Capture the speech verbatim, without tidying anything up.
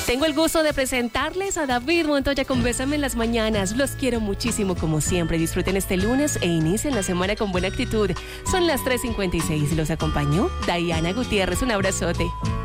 Tengo el gusto de presentarles a David Montoya con Bésame en las Mañanas. Los quiero muchísimo como siempre. Disfruten este lunes e inicien la semana con buena actitud. Son las tres cincuenta y seis y los acompañó Diana Gutiérrez. Un abrazote.